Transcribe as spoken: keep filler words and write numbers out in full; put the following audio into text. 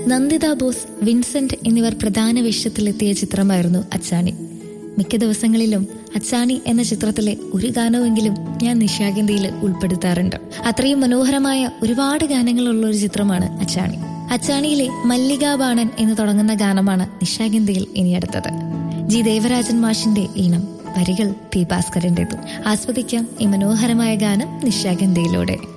Nanditha boss, Vincent എന്നിവർ പ്രധാന വേഷത്തിലെത്തിയ ചിത്രമായിരുന്നു അച്ചാണി. മിക്ക ദിവസങ്ങളിലും അച്ചാണി എന്ന ചിത്രത്തിലെ ഒരു ഗാനമെങ്കിലും ഞാൻ നിശാഗന്ധിയിൽ ഉൾപ്പെടുത്താറുണ്ട്. അത്രയും മനോഹരമായ ഒരുപാട് ഗാനങ്ങളുള്ള ഒരു ചിത്രമാണ് അച്ചാണി. അച്ചാണിയിലെ മല്ലികാബാണൻ എന്ന് തുടങ്ങുന്ന ഗാനമാണ് നിശാഗന്ധിയിൽ ഇനി അടുത്തത്. ജി ദേവരാജൻ മാഷിന്റെ ഈണം, വരികൾ പി ഭാസ്കരന്റേതും. ആസ്വദിക്കാം ഈ മനോഹരമായ ഗാനം നിശാഗന്ധിയിലൂടെ.